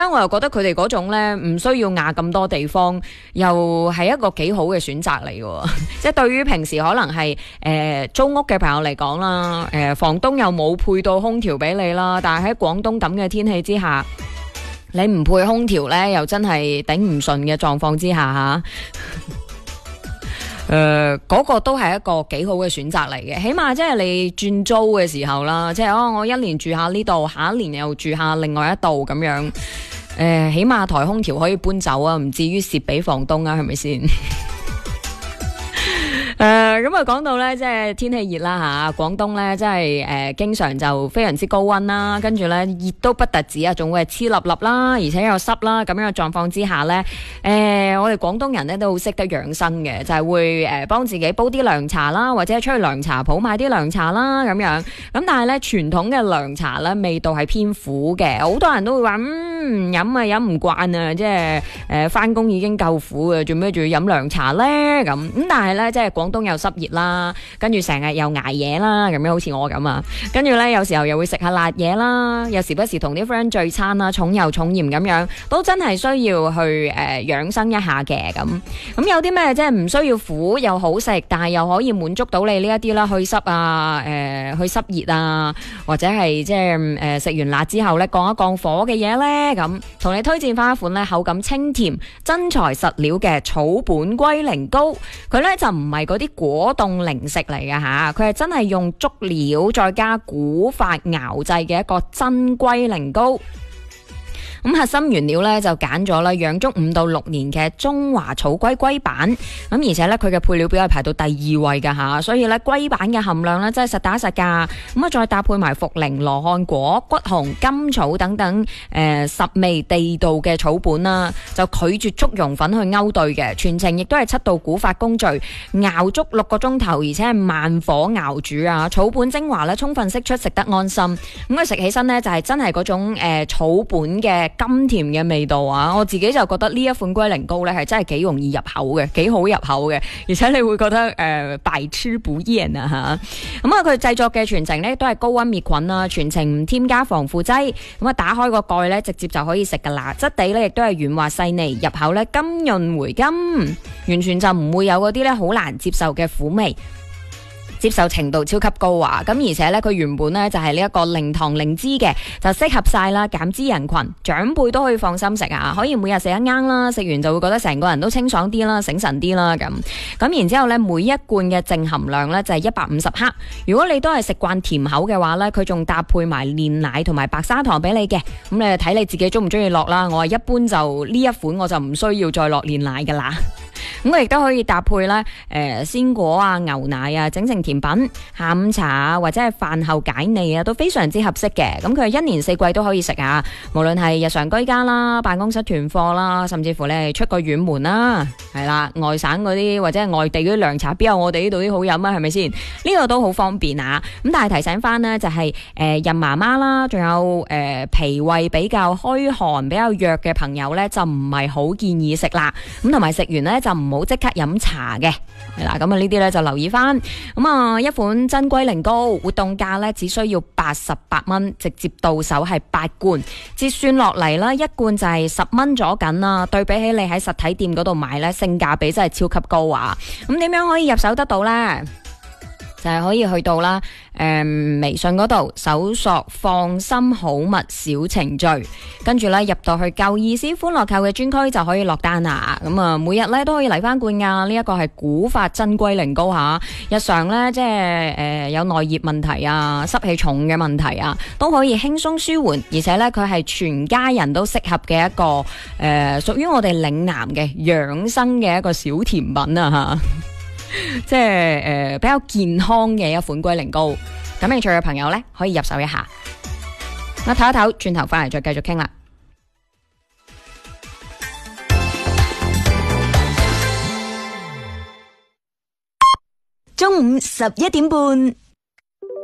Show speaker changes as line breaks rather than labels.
我又覺得佢哋嗰種咧唔需要壓咁多地方，又係一個幾好嘅選擇嚟嘅。即係對於平時可能係租屋嘅朋友嚟講啦，房東又冇配到空調俾你啦，但係喺廣東咁嘅天氣之下，你唔配空調咧，又真係頂唔順嘅狀況之下嗰個都係一個幾好嘅選擇嚟嘅，起碼即係你轉租嘅時候啦，即係我一年住下呢度，下一年又住下另外一度咁樣。起碼台空調可以搬走啊，唔至於蝕俾房東啊，係咪先？咁啊，講到咧，即係天氣熱啦吓，廣東咧，即係經常就非常之高溫啦，跟住咧熱都不特止啊，仲會係黐笠笠啦，而且又濕啦，咁樣嘅狀況之下咧，我哋廣東人咧都好識得養生嘅，就係會幫自己煲啲涼茶啦，或者出去涼茶鋪買啲涼茶啦，咁樣。咁但係咧傳統嘅涼茶咧味道係偏苦嘅，好多人都會話飲啊飲唔慣啊，即係翻工已經夠苦嘅，做咩仲要飲涼茶咧？咁但係咧即係廣東又濕熱啦，跟住成日又捱夜啦，咁樣好似我咁啊，跟住咧有時候又會食下辣嘢啦，有時不時同啲 friend 聚餐啦，重油重鹽咁樣，都真係需要去養生一下嘅咁有啲咩即係唔需要苦又好食，但係又可以滿足到你呢一啲啦，去濕啊，去濕熱啊，或者係即係食完辣之後咧降一降火嘅嘢咧，咁同你推薦翻一款咧口感清甜、真材實料嘅草本龜苓膏，佢咧就唔係嗰啲果凍零食嚟㗎吓，佢係真係用足料再加古法熬製嘅一個真龜苓膏。咁核心原料咧就揀咗啦，養足5到6年嘅中華草龜龜板，咁而且咧佢嘅配料表係排到第2位㗎吓，所以咧龜板嘅含量咧真係實打實㗎。咁啊再搭配埋茯苓、羅漢果、骨紅、甘草等等10味地道嘅草本啦，就拒絕速溶粉去勾兌嘅，全程亦都係7道古法工序，熬足6個鐘頭，而且係慢火熬煮啊，草本精華咧充分釋出，食得安心。咁佢食起身咧就係真係嗰種草本嘅甘甜嘅味道啊！我自己就覺得呢一款龜苓膏咧係真係幾容易入口嘅，幾好入口嘅，而且你會覺得百吃不厭啊吓！咁啊，佢製作嘅全程咧都係高溫滅菌啦，全程唔添加防腐劑。咁啊，打開個蓋咧，直接就可以食噶啦。質地咧亦都係軟滑細膩，入口咧甘潤回甘，完全就唔會有嗰啲咧好難接受嘅苦味。接受程度超級高啊！咁而且咧，佢原本咧就係呢一個零糖零脂嘅，就適合晒啦減脂人群，長輩都可以放心食啊！可以每日食一羹啦，食完就會覺得成個人都清爽啲啦，醒神啲啦咁。然之後咧，每一罐嘅淨含量咧就係150克。如果你都係食慣甜口嘅話咧，佢仲搭配埋煉奶同埋白砂糖俾你嘅。咁你睇你自己中唔中意落啦。我係一般就呢一款我就唔需要再落煉奶噶啦。咁我亦都可以搭配咧，鮮果啊、牛奶啊，整成甜品、下午茶啊，或者係飯後解膩啊，都非常之合適嘅。咁佢係1年4季都可以食啊，無論係日常居家啦、辦公室囤貨啦，甚至乎你係出個遠門啦，係啦，外省嗰啲或者係外地嗰啲涼茶，邊有我哋呢度啲好飲啊？係咪先？呢度都好方便啊！咁但係提醒翻呢，就係孕媽媽啦，仲有脾胃比較虛寒、比較弱嘅朋友呢，就唔係好建議食啦。咁同埋食完呢，就唔好即刻飲茶嘅，係啦，咁啊呢啲咧就留意翻。咁啊一款真龜苓膏活動價咧只需要88蚊，直接到手係8罐，折算落嚟啦，一罐就係10蚊左緊啦。對比起你喺實體店嗰度買咧，性價比真係超級高啊！咁點樣可以入手得到呢？就係可以去到啦，微信嗰度搜索放心好物小程序，跟住咧入到去夠意思歡樂購嘅專區就可以落單啦。咁啊，每日咧都可以嚟翻罐噶。呢一個係古法真龜苓膏吓，日常咧即係有內熱問題啊、濕氣重嘅問題啊，都可以輕鬆舒緩，而且咧佢係全家人都適合嘅一個屬於我哋嶺南嘅養生嘅一個小甜品啊吓。即係比較健康嘅一款龜苓膏，感興趣嘅朋友呢，可以入手一下。我唞一唞，轉頭翻嚟再繼續傾啦。
中午11點半。